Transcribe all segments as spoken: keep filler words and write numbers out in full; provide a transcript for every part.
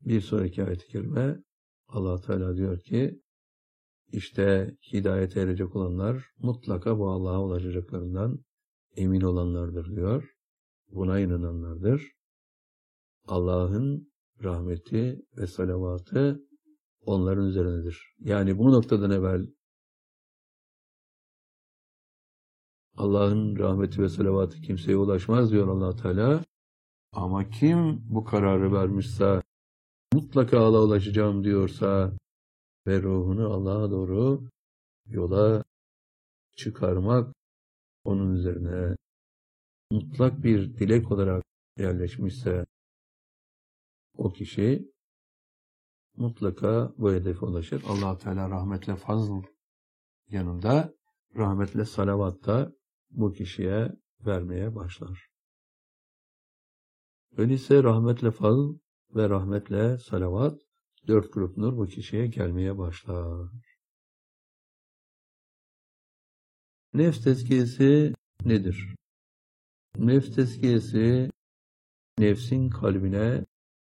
Bir sonraki ayet-i kerime Allah Teala diyor ki işte hidayete erecek olanlar mutlaka bu Allah'a ulaşacaklarından emin olanlardır diyor. Buna inananlardır. Allah'ın rahmeti ve salavatı onların üzerinedir. Yani bu noktadan evvel Allah'ın rahmeti ve salavatı kimseye ulaşmaz diyor Allah Teala. Ama kim bu kararı vermişse, mutlaka Allah'a ulaşacağım diyorsa ve ruhunu Allah'a doğru yola çıkarmak onun üzerine mutlak bir dilek olarak yerleşmişse o kişi mutlaka bu hedefe ulaşır. Allah Teala rahmetle fazl yanında rahmetle salavat da bu kişiye vermeye başlar. Öyleyse rahmetle fazl ve rahmetle salavat dört grup nur bu kişiye gelmeye başlar. Nefs tezkiyesi nedir? Nefs tezkiyesi nefsin kalbine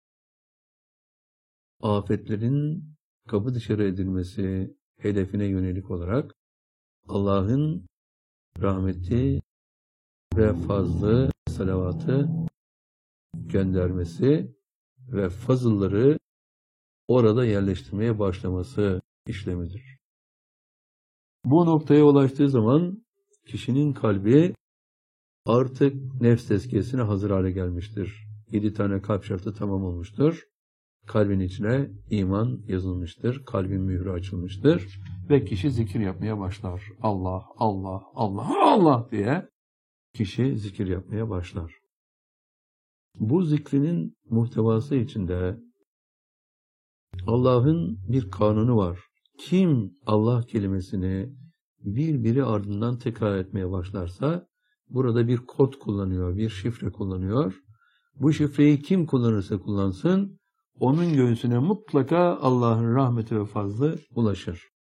afetlerin kapı dışarı edilmesi hedefine yönelik olarak Allah'ın rahmeti ve fazlı salavatı göndermesi ve fazılları orada yerleştirmeye başlaması işlemidir. Bu noktaya ulaştığı zaman kişinin kalbi artık nefs tezkiyesine hazır hale gelmiştir. Yedi tane kalp şartı tamam olmuştur. Kalbin içine iman yazılmıştır. Kalbin mührü açılmıştır. Ve kişi zikir yapmaya başlar. Allah, Allah, Allah, Allah diye kişi zikir yapmaya başlar. Bu zikrinin muhtevası içinde Allah'ın bir kanunu var. Kim Allah kelimesini birbiri ardından tekrar etmeye başlarsa burada bir kod kullanıyor, bir şifre kullanıyor. Bu şifreyi kim kullanırsa kullansın onun göğsüne mutlaka Allah'ın rahmeti ve fazlı ulaşır.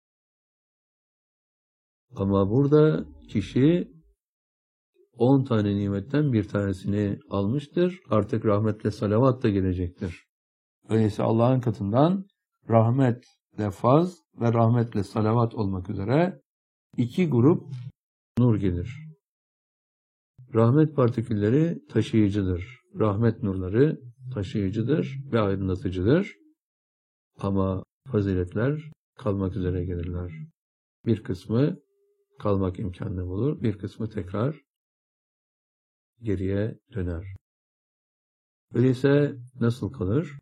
Ama burada kişi on tane nimetten bir tanesini almıştır. Artık rahmetle salavat da gelecektir. Öyleyse Allah'ın katından rahmetle faz ve rahmetle salavat olmak üzere iki grup nur gelir. Rahmet partikülleri taşıyıcıdır. Rahmet nurları taşıyıcıdır ve aydınlatıcıdır. Ama faziletler kalmak üzere gelirler. Bir kısmı kalmak imkanı bulur, bir kısmı tekrar geriye döner. Öyleyse nasıl kalır?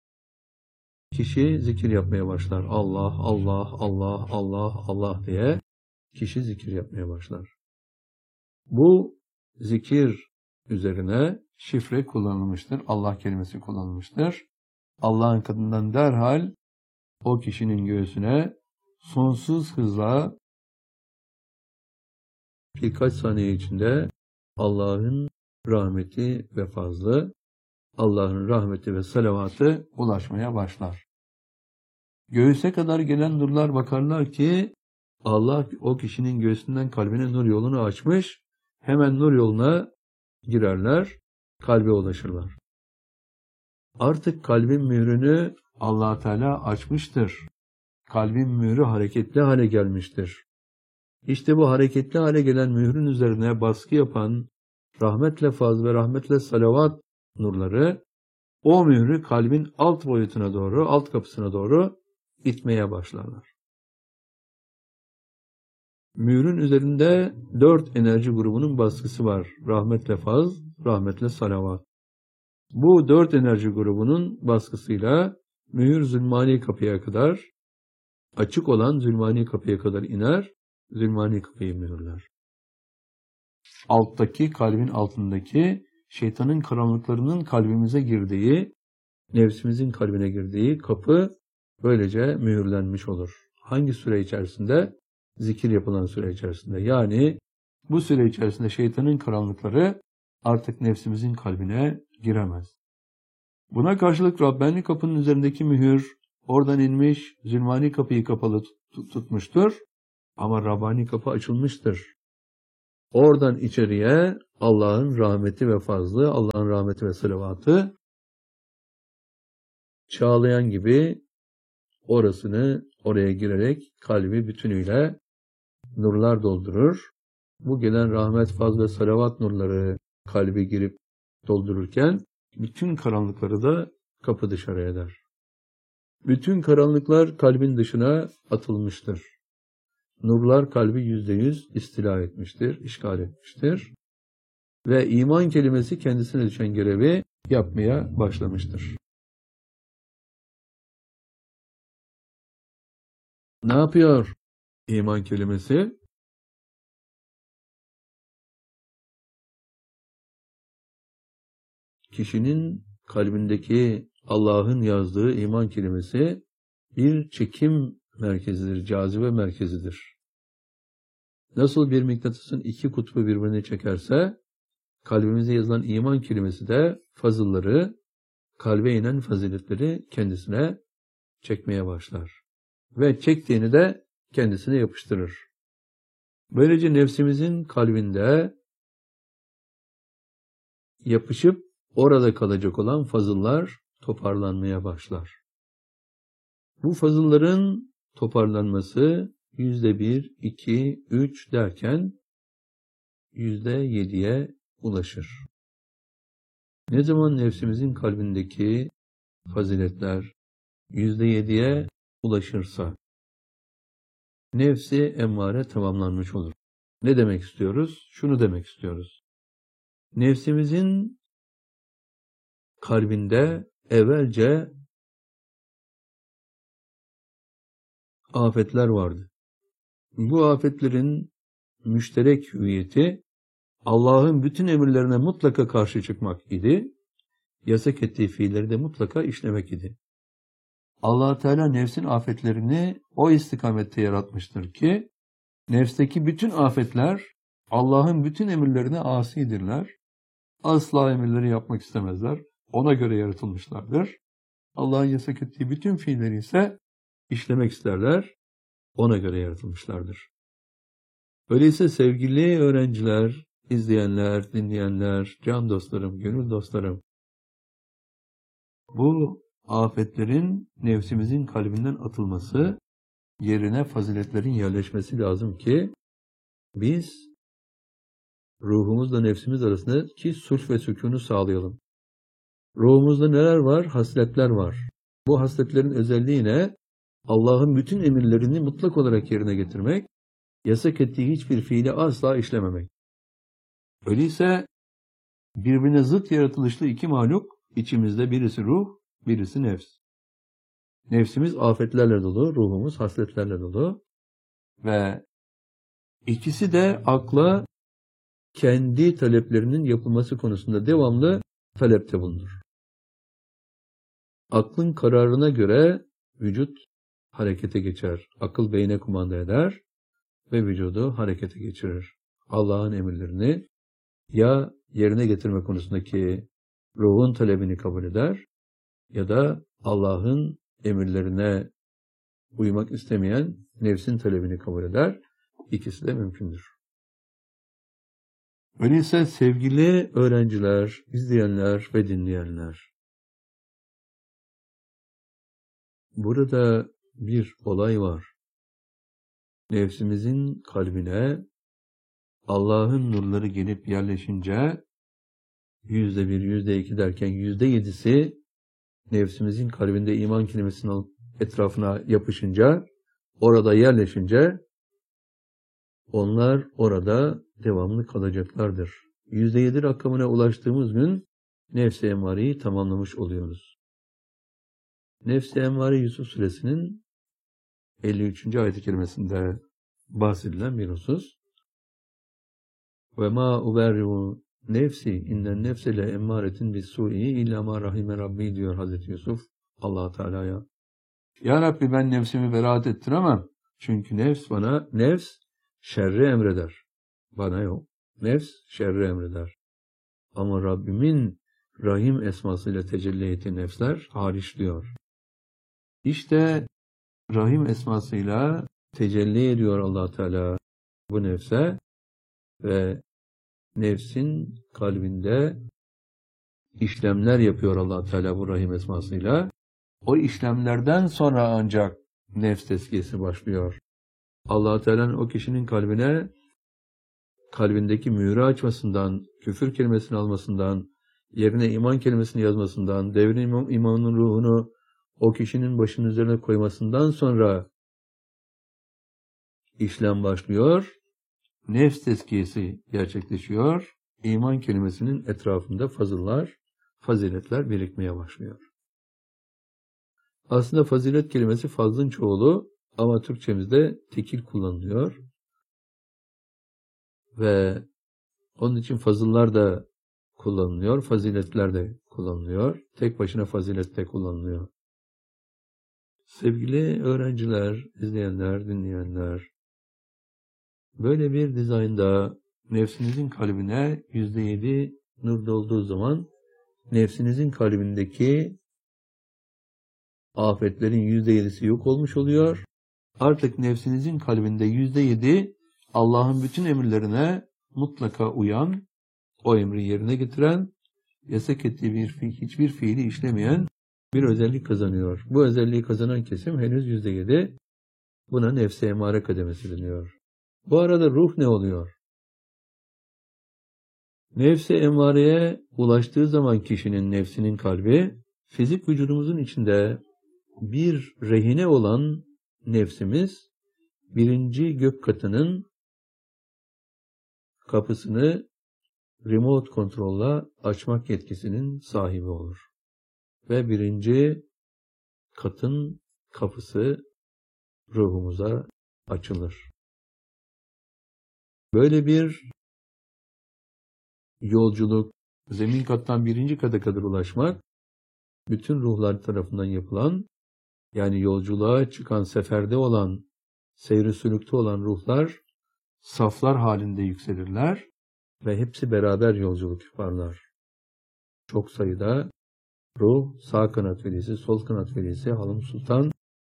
Kişi zikir yapmaya başlar. Allah, Allah, Allah, Allah, Allah diye kişi zikir yapmaya başlar. Bu zikir üzerine şifre kullanılmıştır. Allah kelimesi kullanılmıştır. Allah'ın katından derhal o kişinin göğsüne sonsuz hızla birkaç saniye içinde Allah'ın rahmeti ve fazlı, Allah'ın rahmeti ve salavatı ulaşmaya başlar. Göğüse kadar gelen nurlar bakarlar ki Allah o kişinin göğsünden kalbine nur yolunu açmış, hemen nur yoluna girerler, kalbe ulaşırlar. Artık kalbin mührünü Allah Teala açmıştır. Kalbin mührü hareketli hale gelmiştir. İşte bu hareketli hale gelen mührün üzerine baskı yapan rahmetle faz ve rahmetle salavat nurları o mührü kalbin alt boyutuna doğru, alt kapısına doğru itmeye başlarlar. Mührün üzerinde dört enerji grubunun baskısı var. Rahmetle faz, rahmetle salavat. Bu dört enerji grubunun baskısıyla mühür zulmani kapıya kadar, açık olan zulmani kapıya kadar iner, zulmani kapıyı mühürler. Alttaki, kalbin altındaki şeytanın karanlıklarının kalbimize girdiği, nefsimizin kalbine girdiği kapı böylece mühürlenmiş olur. Hangi süre içerisinde? Zikir yapılan süre içerisinde. Yani bu süre içerisinde şeytanın karanlıkları artık nefsimizin kalbine giremez. Buna karşılık Rabbani kapının üzerindeki mühür oradan inmiş, zulmani kapıyı kapalı tut tutmuştur. Ama Rabbani kapı açılmıştır. Oradan içeriye Allah'ın rahmeti ve fazlı, Allah'ın rahmeti ve salavatı çağlayan gibi orasını oraya girerek kalbi bütünüyle nurlar doldurur. Bu gelen rahmet, faz ve salavat nurları kalbi girip doldururken bütün karanlıkları da kapı dışarı eder. Bütün karanlıklar kalbin dışına atılmıştır. Nurlar kalbi yüzde yüz istila etmiştir, işgal etmiştir. Ve iman kelimesi kendisine düşen görevi yapmaya başlamıştır. Ne yapıyor iman kelimesi? Kişinin kalbindeki Allah'ın yazdığı iman kelimesi bir çekim merkezidir, cazibe merkezidir. Nasıl bir mıknatısın iki kutbu birbirini çekerse, kalbimize yazılan iman kelimesi de fazılları, kalbe inen faziletleri kendisine çekmeye başlar. Ve çektiğini de kendisine yapıştırır. Böylece nefsimizin kalbinde yapışıp orada kalacak olan fazıllar toparlanmaya başlar. Bu fazılların toparlanması yüzde bir, iki, üç derken yüzde yediye ulaşır. Ne zaman nefsimizin kalbindeki faziletler yüzde yediye ulaşırsa nefsi emmare tamamlanmış olur. Ne demek istiyoruz? Şunu demek istiyoruz. Nefsimizin kalbinde evvelce afetler vardı. Bu afetlerin müşterek hüviyeti Allah'ın bütün emirlerine mutlaka karşı çıkmak idi. Yasak ettiği fiilleri de mutlaka işlemek idi. Allah Teala nefsin afetlerini o istikamette yaratmıştır ki nefsteki bütün afetler Allah'ın bütün emirlerine asidirler. Asla emirleri yapmak istemezler. Ona göre yaratılmışlardır. Allah'ın yasak ettiği bütün fiilleri ise işlemek isterler. Ona göre yaratılmışlardır. Öyleyse sevgili öğrenciler, izleyenler, dinleyenler, can dostlarım, gönül dostlarım, bu afetlerin nefsimizin kalbinden atılması, yerine faziletlerin yerleşmesi lazım ki biz ruhumuzla nefsimiz arasındaki sulh ve sükûnu sağlayalım. Ruhumuzda neler var? Hasletler var. Bu hasletlerin özelliği ne? Allah'ın bütün emirlerini mutlak olarak yerine getirmek, yasak ettiği hiçbir fiili asla işlememek. Öyleyse birbirine zıt yaratılışlı iki mahluk içimizde, birisi ruh, birisi nefs. Nefsimiz afetlerle dolu, ruhumuz hasletlerle dolu ve ikisi de akla kendi taleplerinin yapılması konusunda devamlı talepte bulunur. Aklın kararına göre vücut harekete geçer. Akıl beyne kumanda eder ve vücudu harekete geçirir. Allah'ın emirlerini ya yerine getirme konusundaki ruhun talebini kabul eder ya da Allah'ın emirlerine uymak istemeyen nefsin talebini kabul eder. İkisi de mümkündür. Öyleyse sevgili öğrenciler, izleyenler ve dinleyenler, burada bir olay var. Nefsimizin kalbine Allah'ın nurları gelip yerleşince yüzde bir, yüzde iki derken yüzde yedisi nefsimizin kalbinde iman kelimesinin etrafına yapışınca, orada yerleşince onlar orada devamlı kalacaklardır. Yüzde yedi rakamına ulaştığımız gün nefs-i emmareyi tamamlamış oluyoruz. Nefs-i emmare Yusuf Suresinin elli üçüncü ayet-i kerimesinde bahsedilen bir husus. Ve ma uberri'u nefsi innen nefse le emmaretin bis-su'i illa ma rahime rabbi diyor Hazreti Yusuf Allah Teala'ya. Ya Rabbi ben nefsimi beraat ettiremem. Çünkü nefs bana nefs şerri emreder. Bana yok. Nefs şerri emreder. Ama Rabbimin Rahim esmasıyla tecelli ettiği nefsler hariç diyor. İşte Rahim esmasıyla tecelli ediyor Allah Teala bu nefse ve nefsin kalbinde işlemler yapıyor Allah Teala bu Rahim esmasıyla O işlemlerden sonra ancak nefs tezkiyesi başlıyor. Allah-u Teala'nın o kişinin kalbine, kalbindeki mühürü açmasından, küfür kelimesini almasından, yerine iman kelimesini yazmasından, devrin imam, imanın ruhunu o kişinin başının üzerine koymasından sonra işlem başlıyor. Nefs tezkiyesi gerçekleşiyor. İman kelimesinin etrafında fazıllar, faziletler birikmeye başlıyor. Aslında fazilet kelimesi fazlın çoğulu ama Türkçemizde tekil kullanılıyor. Ve onun için fazıllar da kullanılıyor, faziletler de kullanılıyor. Tek başına fazilet de kullanılıyor. Sevgili öğrenciler, izleyenler, dinleyenler, böyle bir dizaynda nefsinizin kalbine yüzde yedi nur dolduğu zaman nefsinizin kalbindeki afetlerin yüzde yedisi yok olmuş oluyor. Artık nefsinizin kalbinde yüzde yedi Allah'ın bütün emirlerine mutlaka uyan, o emri yerine getiren, yasak ettiği bir fi hiçbir fiili işlemeyen bir özellik kazanıyor. Bu özelliği kazanan kesim henüz yüzde yedi. Buna nefs-i emare kademesi deniyor. Bu arada ruh ne oluyor? Nefs-i emareye ulaştığı zaman kişinin nefsinin kalbi, fizik vücudumuzun içinde bir rehine olan nefsimiz, birinci gök katının kapısını remote kontrolla açmak yetkisinin sahibi olur. Ve birinci katın kapısı ruhumuza açılır. Böyle bir yolculuk, zemin kattan birinci kata kadar ulaşmak, bütün ruhlar tarafından yapılan, yani yolculuğa çıkan, seferde olan, seyri sülükte olan ruhlar, saflar halinde yükselirler ve hepsi beraber yolculuk yaparlar. Çok sayıda ruh, sağ kanat velisi, sol kanat velisi, hanım sultan,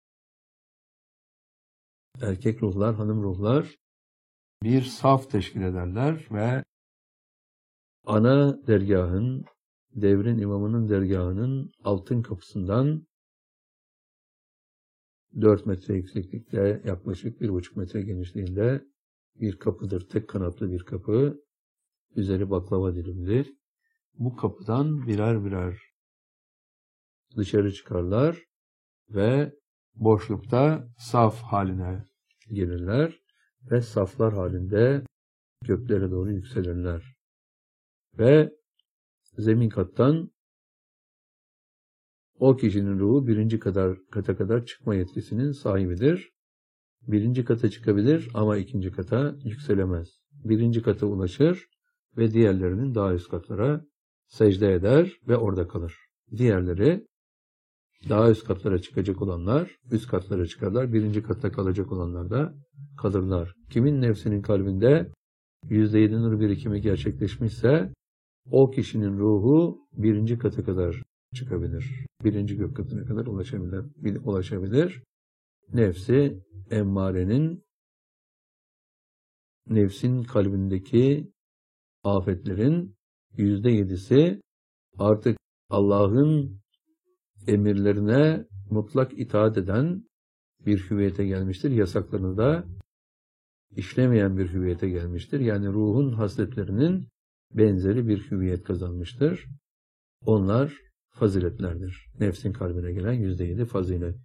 erkek ruhlar, hanım ruhlar bir saf teşkil ederler ve ana dergahın, devrin imamının dergahının altın kapısından dört metre yükseklikte, yaklaşık bir buçuk metre genişliğinde bir kapıdır. Tek kanatlı bir kapı. Üzeri baklava dilimli. Bu kapıdan birer birer dışarı çıkarlar ve boşlukta saf haline gelirler ve saflar halinde göklere doğru yükselirler. Ve zemin kattan o kişinin ruhu birinci kadar, kata kadar çıkma yetkisinin sahibidir. Birinci kata çıkabilir ama ikinci kata yükselemez. Birinci kata ulaşır ve diğerlerinin daha üst katlara secde eder ve orada kalır. Diğerleri daha üst katlara çıkacak olanlar üst katlara çıkarlar. Birinci katta kalacak olanlar da kalırlar. Kimin nefsinin kalbinde yüzde yedi nur birikimi gerçekleşmişse o kişinin ruhu birinci kata kadar çıkabilir. Birinci gök katına kadar ulaşabilir. ulaşabilir. Nefsi emmarenin, nefsin kalbindeki afetlerin yüzde yedisi artık Allah'ın emirlerine mutlak itaat eden bir hüviyete gelmiştir. Yasaklarını da işlemeyen bir hüviyete gelmiştir. Yani ruhun hasletlerinin benzeri bir hüviyet kazanmıştır. Onlar faziletlerdir. Nefsin kalbine gelen yüzde yedi fazilet.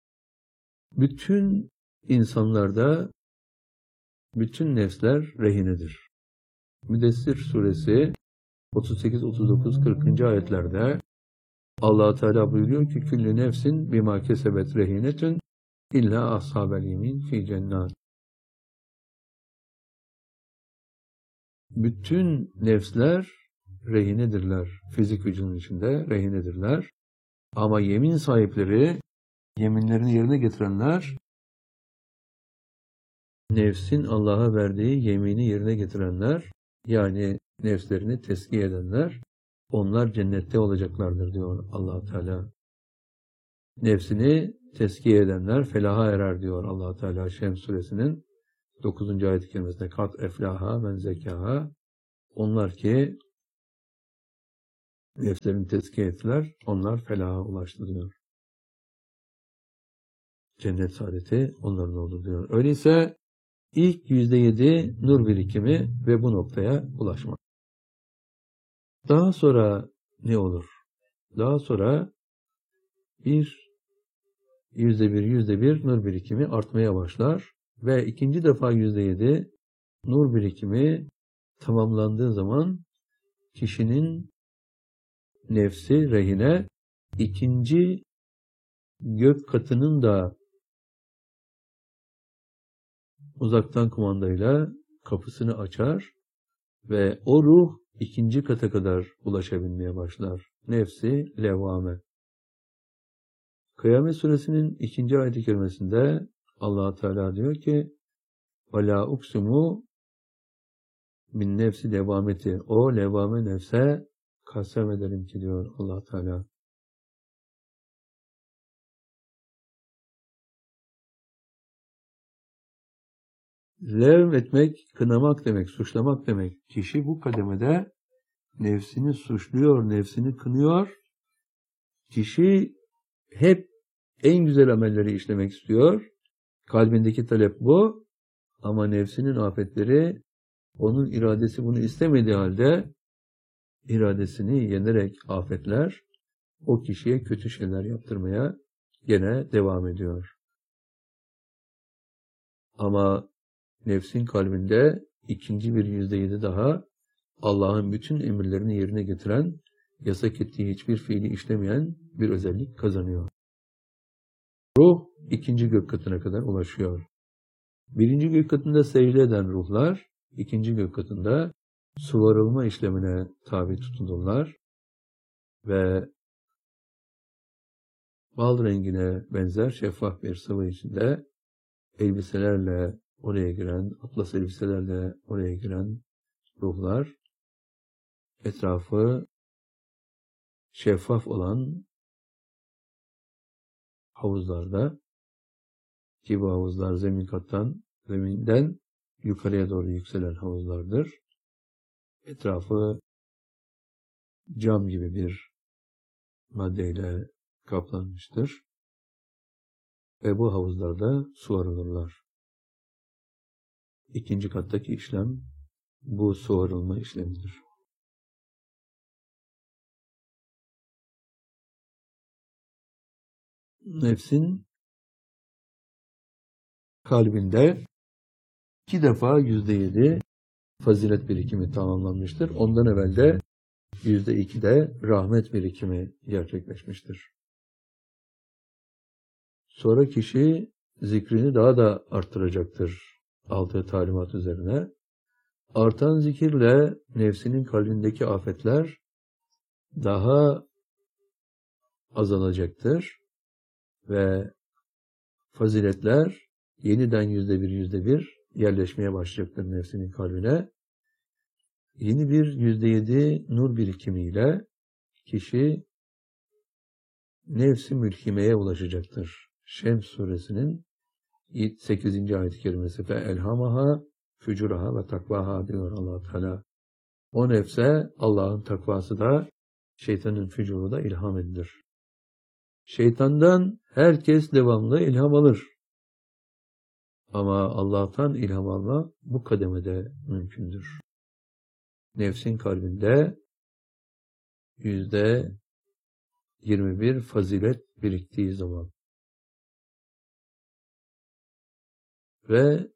Bütün insanlarda bütün nefsler rehinedir. Müddessir suresi otuz sekiz, otuz dokuz, kırkıncı ayetlerde Allah Teala buyuruyor ki küllü nefsin bima kesebet rehinetün illa ashabel yemin fi cennet. Bütün nefsler rehinedirler. Fizik vücudun içinde rehinedirler. Ama yemin sahipleri, yeminlerini yerine getirenler, nefsin Allah'a verdiği yemini yerine getirenler, yani nefslerini tezkiye edenler, onlar cennette olacaklardır diyor Allah Teala. Nefsini tezkiye edenler felaha erer diyor Allah Teala Şems suresinin dokuzuncu ayet-i kerimesinde. Kat eflaha men zekaha. Onlar ki nefslerini tezkiye ettiler, onlar felaha ulaştı diyor. cennet saadeti onların olur diyor. Öyleyse ilk yüzde yedi nur birikimi ve bu noktaya ulaşmak. Daha sonra ne olur? Daha sonra bir yüzde bir, yüzde bir nur birikimi artmaya başlar ve ikinci defa yüzde yedi nur birikimi tamamlandığı zaman kişinin nefsi rehine ikinci gök katının da uzaktan kumandayla kapısını açar ve o ruh ikinci kata kadar ulaşabilmeye başlar. Nefsi levvame. Kıyamet Suresinin ikinci ayet-i kerimesinde Allah Teala diyor ki وَلَا اُقْسِمُ min nefsi levameti. O levame nefse kasem ederim ki diyor Allah Teala. Lev etmek, kınamak demek, suçlamak demek. Kişi bu kademede nefsini suçluyor, nefsini kınıyor. Kişi hep en güzel amelleri işlemek istiyor. Kalbindeki talep bu. Ama nefsinin afetleri, onun iradesi bunu istemediği halde iradesini yenerek afetler o kişiye kötü şeyler yaptırmaya gene devam ediyor. Ama nefsin kalbinde ikinci bir yüzde yedi daha Allah'ın bütün emirlerini yerine getiren, yasak ettiği hiçbir fiili işlemeyen bir özellik kazanıyor. Ruh ikinci gök katına kadar ulaşıyor. Birinci gök katında secde eden ruhlar, ikinci gök katında suvarılma işlemine tabi tutulurlar ve bal rengine benzer şeffaf bir sıvı içinde elbiselerle oraya giren, atlas elbiselerle oraya giren ruhlar, etrafı şeffaf olan havuzlarda, ki bu havuzlar zemin kattan, zeminden yukarıya doğru yükselen havuzlardır. Etrafı cam gibi bir maddeyle kaplanmıştır. Ve bu havuzlarda su arılırlar. İkinci kattaki işlem bu su arılma işlemidir. Nefsin kalbinde iki defa yüzde yedi fazilet birikimi tamamlanmıştır. Ondan evvel de yüzde iki de rahmet birikimi gerçekleşmiştir. Sonra kişi zikrini daha da arttıracaktır aldığı talimat üzerine. Artan zikirle nefsinin kalbindeki afetler daha azalacaktır ve faziletler yeniden yüzde bir, yüzde bir yerleşmeye başlayacaktır nefsinin kalbine. Yeni bir yüzde yedi nur birikimiyle kişi nefsi mülhimeye ulaşacaktır. Şems suresinin sekizinci ayet-i kerimesi fe elhamaha fücuraha ve takvaha diyor Allah Teala. O nefse Allah'ın takvası da şeytanın fücuru da ilham edilir. Şeytandan herkes devamlı ilham alır. Ama Allah'tan ilham alma bu kademede mümkündür. Nefsin kalbinde yüzde yirmi bir fazilet biriktiği zaman ve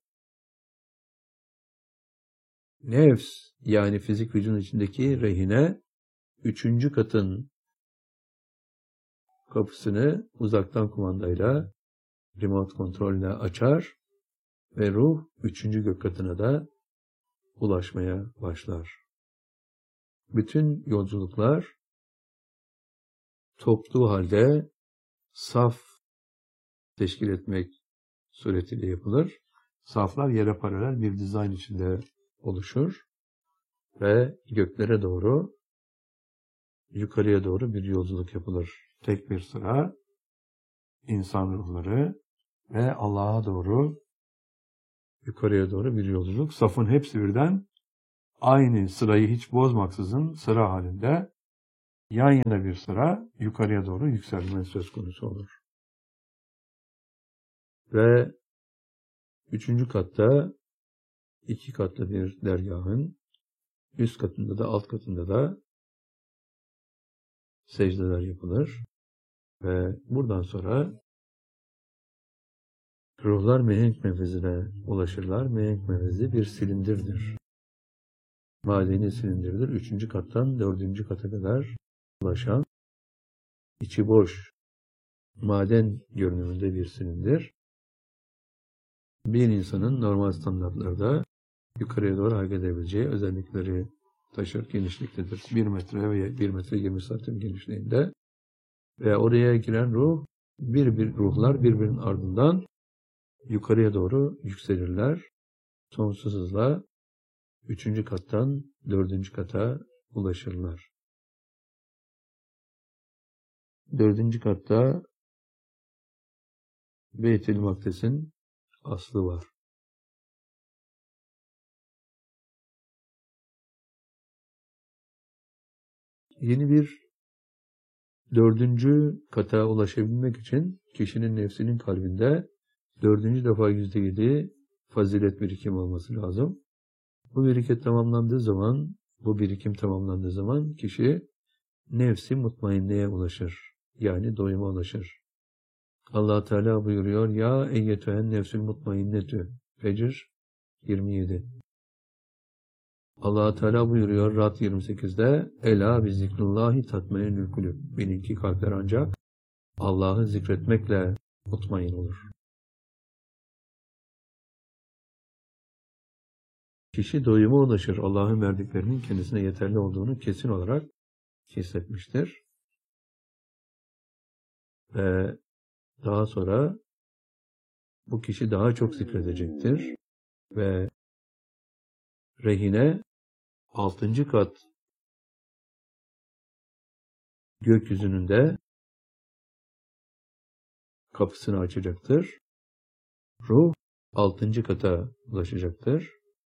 nefs yani fizik vücudun içindeki rehine üçüncü katın kapısını uzaktan kumandayla remote kontrolle açar ve ruh üçüncü gök katına da ulaşmaya başlar. Bütün yolculuklar toplu halde saf teşkil etmek suretiyle yapılır. Saflar yere paralel bir dizayn içinde oluşur ve göklere doğru, yukarıya doğru bir yolculuk yapılır. Tek bir sıra insan ruhları ve Allah'a doğru, yukarıya doğru bir yolculuk. Safın hepsi birden aynı sırayı hiç bozmaksızın sıra halinde yan yana bir sıra yukarıya doğru yükselme söz konusu olur. Ve üçüncü katta iki katlı bir dergahın üst katında da alt katında da secdeler yapılır. Ve buradan sonra ruhlar mihenk menfezine ulaşırlar. Mihenk menfezi bir silindirdir. Madeni silindirdir. Üçüncü kattan dördüncü kata kadar ulaşan, içi boş, maden görünümünde bir silindir. Bir insanın normal standartlarda yukarıya doğru hareket edebileceği özellikleri taşır, genişliktedir. Bir metre veya bir metre yirmi santim genişliğinde. Ve oraya giren ruh, bir bir ruhlar birbirinin ardından yukarıya doğru yükselirler. Sonsuz hızla üçüncü kattan dördüncü kata ulaşırlar. Dördüncü katta Beyt-i Makdes'in aslı var. Yeni bir dördüncü kata ulaşabilmek için kişinin nefsinin kalbinde dördüncü defa yüzde yedi fazilet birikim olması lazım. Bu birikim tamamlandığı zaman, bu birikim tamamlandığı zaman kişi nefsi mutmainneye ulaşır. Yani doyuma ulaşır. Allah Teala buyuruyor: Ya eyyetühen nefsül mutmainnetü. Fecr yirmi yedi. Allah Teala buyuruyor Rad yirmi sekizde: Ela bi zikrullahi tatmainnül kulüp. Bilin ki kalpler ancak Allah'ı zikretmekle mutmain olur. Kişi doyuma ulaşır. Allah'ın verdiklerinin kendisine yeterli olduğunu kesin olarak hissetmiştir. Ve daha sonra bu kişi daha çok zikredecektir. Ve rehine altıncı kat gökyüzünün de kapısını açacaktır. Ruh altıncı kata ulaşacaktır.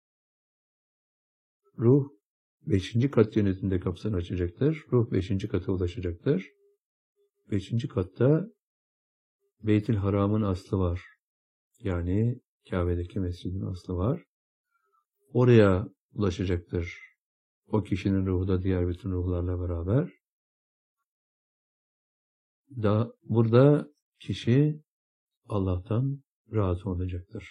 Ruh beşinci kat yönetiminde kapısını açacaktır. Ruh beşinci kata ulaşacaktır. beşinci katta Beyt-i Haram'ın aslı var. Yani Kabe'deki mescidin aslı var. Oraya ulaşacaktır. O kişinin ruhu da diğer bütün ruhlarla beraber. Da, burada kişi Allah'tan razı olacaktır.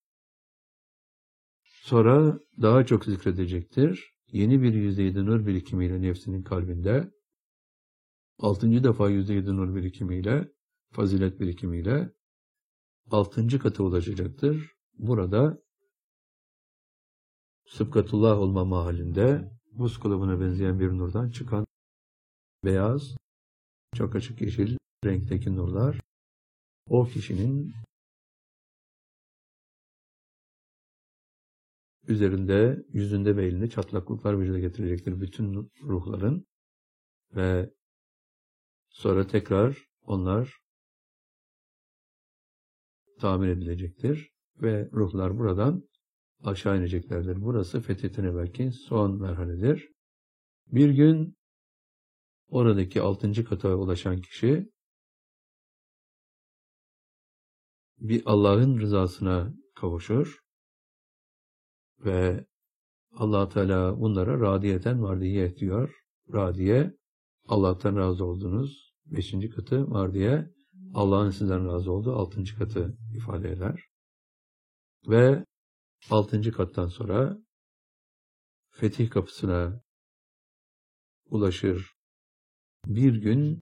Sonra daha çok zikredecektir. Yeni bir yüzde yedi nur birikimiyle nefsinin kalbinde, altıncı defa yüzde yedi nur birikimiyle, fazilet birikimiyle altıncı kata ulaşacaktır. Burada Sıbgatullah olma mahallinde buz kalıbına benzeyen bir nurdan çıkan beyaz, çok açık yeşil renkteki nurlar o kişinin üzerinde, yüzünde ve elinde çatlaklıklar vücuda getirecektir bütün ruhların ve sonra tekrar onlar tamir edilecektir ve ruhlar buradan aşağı ineceklerdir. Burası fethetine belki son merhaledir. Bir gün oradaki altıncı kata ulaşan kişi bir Allah'ın rızasına kavuşur ve Allah Teala bunlara radiyeten vardiye diyor. Radiye, Allah'tan razı olduğunuz beşinci katı, vardiye, Allah'ın sizden razı olduğu altıncı katı ifade eder. Ve altıncı kattan sonra fetih kapısına ulaşır. Bir gün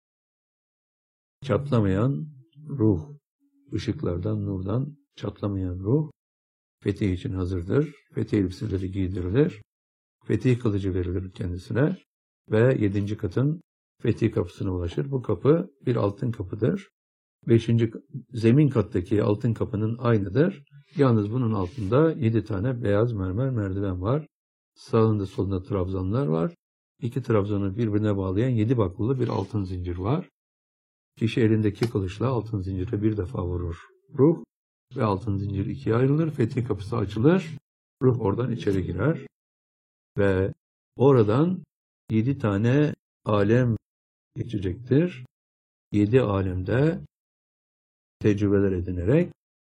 çatlamayan ruh, ışıklardan, nurdan çatlamayan ruh fetih için hazırdır. Fetih elbiseleri giydirilir. Fetih kılıcı verilir kendisine ve yedinci katın fetih kapısına ulaşır. Bu kapı bir altın kapıdır. Beşinci zemin kattaki altın kapının aynıdır. Yalnız bunun altında yedi tane beyaz mermer merdiven var. Sağında solunda trabzanlar var. İki trabzanı birbirine bağlayan yedi baklulu bir altın zincir var. Kişi elindeki kılıçla altın zincire bir defa vurur. Ruh ve altın zincir ikiye ayrılır. Fetih kapısı açılır. Ruh oradan içeri girer. Ve oradan yedi tane alem geçecektir. Yedi alemde tecrübeler edinerek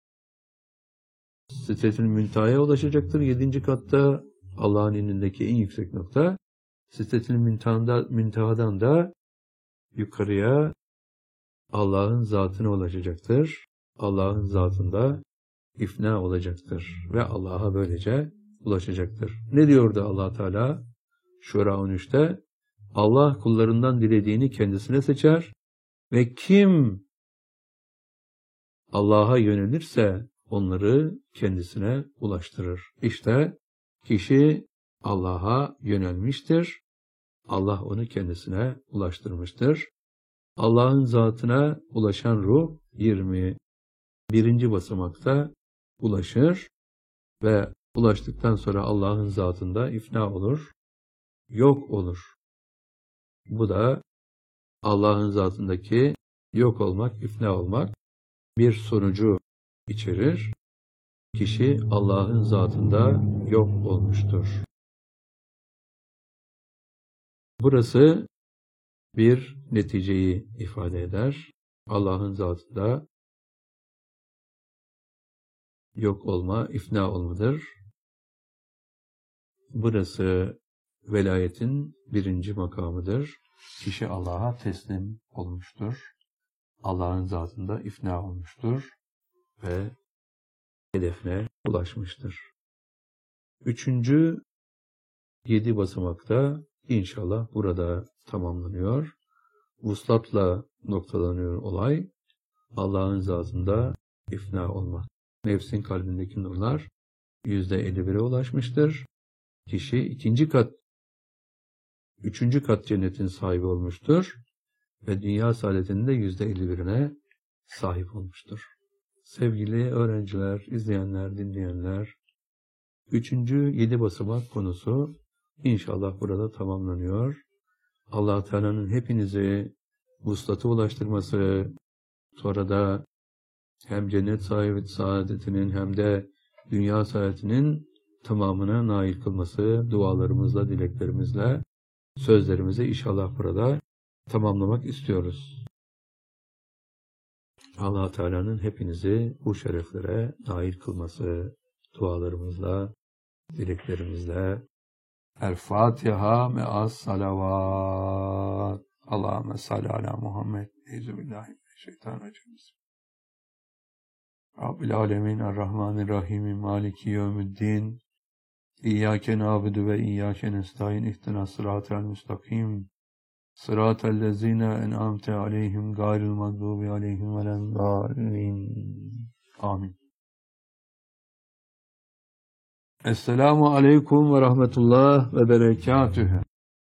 Sidretül Münteha'ya ulaşacaktır. Yedinci katta Allah'ın indindeki en yüksek nokta. Sidretül Münteha'dan da yukarıya Allah'ın zatına ulaşacaktır. Allah'ın zatında ifna olacaktır ve Allah'a böylece ulaşacaktır. Ne diyordu Allah Teala? Şura on üçte Allah kullarından dilediğini kendisine seçer ve kim Allah'a yönelirse onları kendisine ulaştırır. İşte kişi Allah'a yönelmiştir. Allah onu kendisine ulaştırmıştır. Allah'ın zatına ulaşan ruh yirmi birinci basamakta ulaşır ve ulaştıktan sonra Allah'ın zatında ifna olur, yok olur. Bu da Allah'ın zatındaki yok olmak, ifna olmak bir sonucu içerir. Kişi Allah'ın zatında yok olmuştur. Burası bir neticeyi ifade eder. Allah'ın zatında yok olma, ifna olmadır. Burası velayetin birinci makamıdır. Kişi Allah'a teslim olmuştur. Allah'ın zatında ifna olmuştur ve hedefine ulaşmıştır. Üçüncü yedi basamakta inşallah burada tamamlanıyor. Vuslatla noktalanıyor olay. Allah'ın zatında ifna olmak. Nefsin kalbindeki nurlar yüzde elli bire ulaşmıştır. Kişi ikinci kat, üçüncü kat cennetin sahibi olmuştur ve dünya saadetinin de yüzde elli birine sahip olmuştur. Sevgili öğrenciler, izleyenler, dinleyenler, üçüncü yedi basamak konusu inşallah burada tamamlanıyor. Allah Teala'nın hepinizi vuslata ulaştırması, sonra da hem cennet sahibi saadetinin hem de dünya saadetinin tamamına nail kılması, dualarımızla, dileklerimizle, sözlerimizi inşallah burada tamamlamak istiyoruz. Allah Teala'nın hepinizi bu şereflere nail kılması, dualarımızla, dileklerimizle. El-Fatiha me'as salavat. Allahümme salli ala Muhammed. Euzubillahimineşşeytanirracim. Rabbil alemin er-Rahmanir-Rahim Maliki yevmiddin. İyyâke nâbudu ve iyyâke nestaîn. İhtinas sıratel müstakim. Sıratellezîne en'amte aleyhim gâyril mağdûbi aleyhim velendâllin. Amin. Esselamu aleyküm ve rahmetullah ve berekatühü.